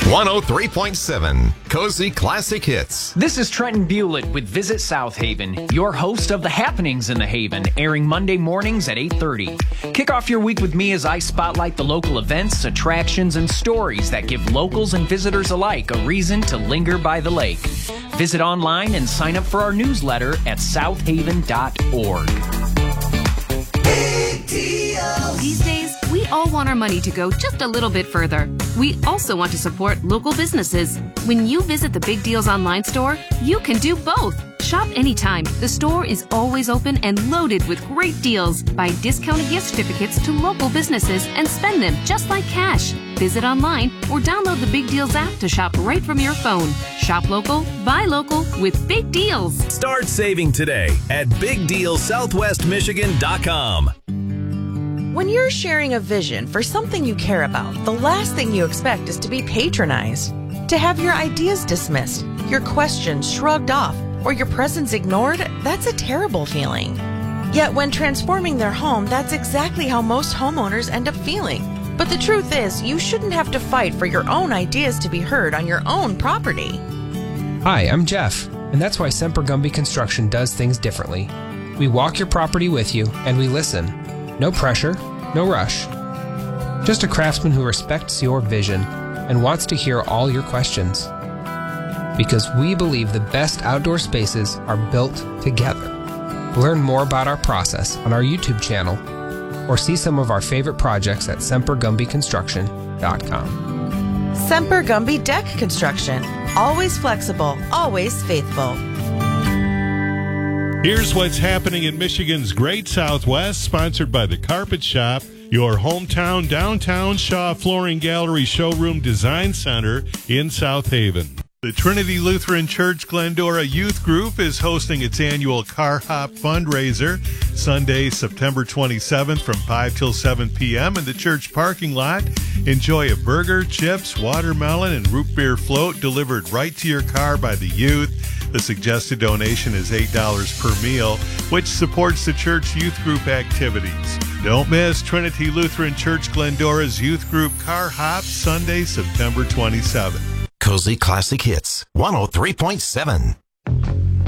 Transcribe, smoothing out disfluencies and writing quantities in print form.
103.7 Cozy Classic Hits. This is Trenton Bewlett with Visit South Haven, your host of the happenings in the Haven, airing Monday mornings at 8:30. Kick off your week with me as I spotlight the local events, attractions, and stories that give locals and visitors alike a reason to linger by the lake. Visit online and sign up for our newsletter at southaven.org. These days, we all want our money to go just a little bit further. We also want to support local businesses. When you visit the Big Deals online store, you can do both. Shop anytime. The store is always open and loaded with great deals. Buy discounted gift certificates to local businesses and spend them just like cash. Visit online or download the Big Deals app to shop right from your phone. Shop local, buy local with Big Deals. Start saving today at BigDealSouthwestMichigan.com. When you're sharing a vision for something you care about, the last thing you expect is to be patronized, to have your ideas dismissed, your questions shrugged off, or your presence ignored. That's a terrible feeling. Yet when transforming their home, that's exactly how most homeowners end up feeling. But the truth is, you shouldn't have to fight for your own ideas to be heard on your own property. Hi, I'm Jeff, and that's why Semper Gumby Construction does things differently. We walk your property with you, and we listen. No pressure, no rush. Just a craftsman who respects your vision and wants to hear all your questions. Because we believe the best outdoor spaces are built together. Learn more about our process on our YouTube channel or see some of our favorite projects at SemperGumbyConstruction.com. Semper Gumby Deck Construction. Always flexible, always faithful. Here's what's happening in Michigan's Great Southwest, sponsored by The Carpet Shop, your hometown downtown Shaw Flooring Gallery Showroom Design Center in South Haven. The Trinity Lutheran Church Glendora Youth Group is hosting its annual Car Hop fundraiser Sunday, September 27th from 5 till 7 p.m. in the church parking lot. Enjoy a burger, chips, watermelon, and root beer float delivered right to your car by the youth. The suggested donation is $8 per meal, which supports the church youth group activities. Don't miss Trinity Lutheran Church Glendora's Youth Group Car Hop Sunday, September 27th. Cozy Classic Hits. 103.7.